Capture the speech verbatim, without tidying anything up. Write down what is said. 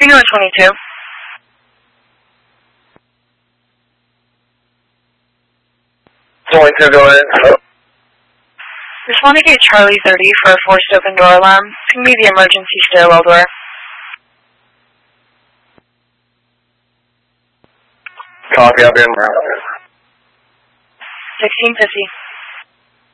Reno twenty-two. twenty-two, go ahead. Respond to gate Charlie thirty for a forced open door alarm. It's going to be the emergency stairwell door. Copy, I'll be in. sixteen fifty.